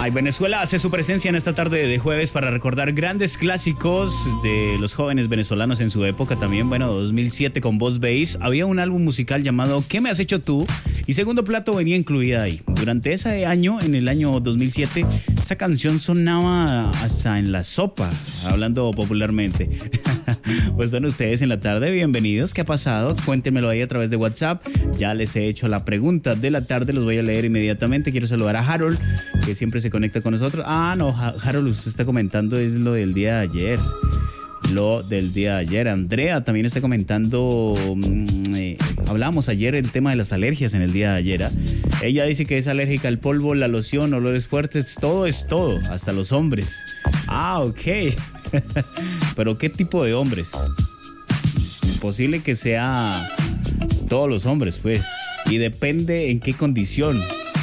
Ay, Venezuela hace su presencia en esta tarde de jueves para recordar grandes clásicos de los jóvenes venezolanos en su época también. Bueno, 2007 con Boss Bass había un álbum musical llamado ¿Qué me has hecho tú? Y Segundo Plato venía incluida ahí. Durante ese año, en el año 2007, esa canción sonaba hasta en la sopa, hablando popularmente. Pues bueno, ustedes en la tarde, bienvenidos. ¿Qué ha pasado? Cuéntenmelo ahí a través de WhatsApp. Ya les he hecho la pregunta de la tarde, los voy a leer inmediatamente. Quiero saludar a Harold, que siempre se conecta con nosotros. Ah, no, Harold, usted está comentando es lo del día de ayer. Lo del día de ayer. Andrea también está comentando. Hablábamos ayer el tema de las alergias en el día de ayer. Ella dice que es alérgica al polvo, la loción, olores fuertes. Todo es todo, hasta los hombres. Ah, ok. Pero ¿qué tipo de hombres? Imposible que sea todos los hombres, pues. Y depende en qué condición.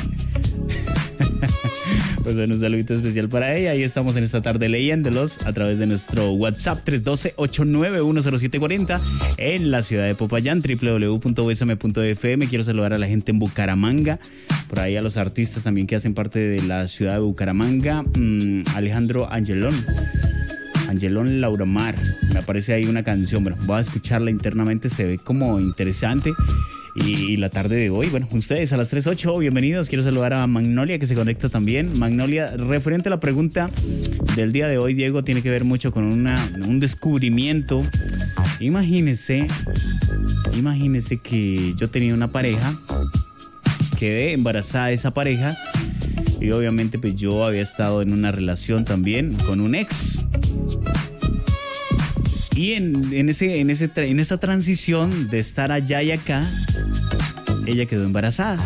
Pues bueno, un saludito especial para ella. Ahí estamos en esta tarde leyéndolos a través de nuestro WhatsApp 312-891-0740 en la ciudad de Popayán, www.usm.fm. Quiero saludar a la gente en Bucaramanga, por ahí a los artistas también que hacen parte de la ciudad de Bucaramanga. Alejandro Angelón Lauramar, me aparece ahí una canción. Bueno, voy a escucharla internamente, se ve como interesante. Y la tarde de hoy, bueno, ustedes a las 3:08, bienvenidos. Quiero saludar a Magnolia, que se conecta también. Magnolia, referente a la pregunta del día de hoy, Diego, tiene que ver mucho con un descubrimiento. Imagínese que yo tenía una pareja, quedé embarazada de esa pareja y obviamente pues yo había estado en una relación también con un ex. Y en esa transición de estar allá y acá, ella quedó embarazada.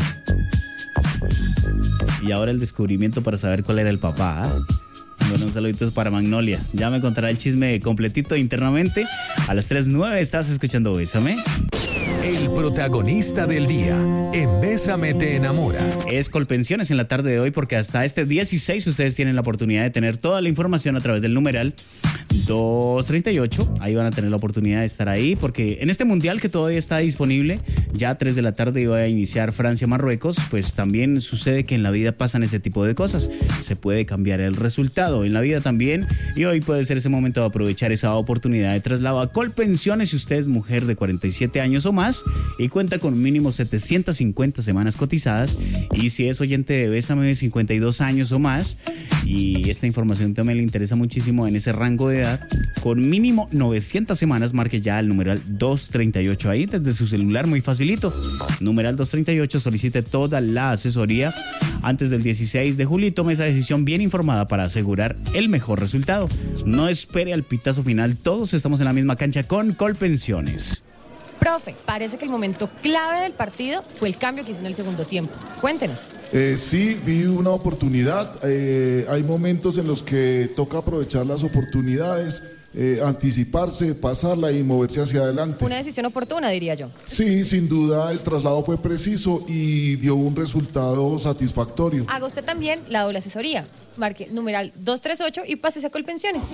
Y ahora el descubrimiento para saber cuál era el papá. Bueno, un saludito para Magnolia. Ya me contará el chisme completito internamente. A las 3:09 estás escuchando Bésame. El protagonista del día en Bésame te enamora Es Colpensiones en la tarde de hoy, porque hasta este 16 ustedes tienen la oportunidad de tener toda la información a través del numeral 238. Ahí van a tener la oportunidad de estar ahí, porque en este mundial que todavía está disponible, ya a 3 de la tarde iba a iniciar Francia-Marruecos, pues también sucede que en la vida pasan ese tipo de cosas. Se puede cambiar el resultado en la vida también, y hoy puede ser ese momento de aprovechar esa oportunidad de traslado a Colpensiones si usted es mujer de 47 años o más y cuenta con mínimo 750 semanas cotizadas, y si es oyente de Bésame de 52 años o más, y esta información también le interesa muchísimo en ese rango de edad, con mínimo 900 semanas, marque ya el numeral 238 ahí desde su celular, muy facilito. Numeral 238, solicite toda la asesoría antes del 16 de julio y tome esa decisión bien informada para asegurar el mejor resultado. No espere al pitazo final, todos estamos en la misma cancha con Colpensiones. Profe, parece que el momento clave del partido fue el cambio que hizo en el segundo tiempo. Cuéntenos. Sí, vi una oportunidad. Hay momentos en los que toca aprovechar las oportunidades, anticiparse, pasarla y moverse hacia adelante. Una decisión oportuna, diría yo. Sí, sin duda el traslado fue preciso y dio un resultado satisfactorio. Haga usted también la doble asesoría. Marque numeral 238 y pásese a Colpensiones.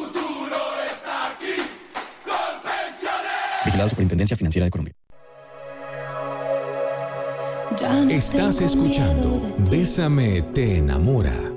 Vigilado Superintendencia Financiera de Colombia. Estás escuchando Bésame te enamora